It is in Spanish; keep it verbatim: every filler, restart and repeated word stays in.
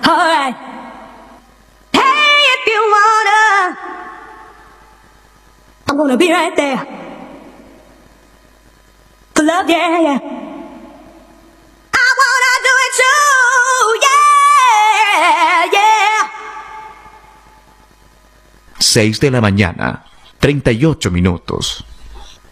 Alright. Hey, if you wanna, I'm gonna be right there. For love, yeah, yeah. I wanna do it too, yeah, yeah. seis de la mañana, treinta y ocho minutos.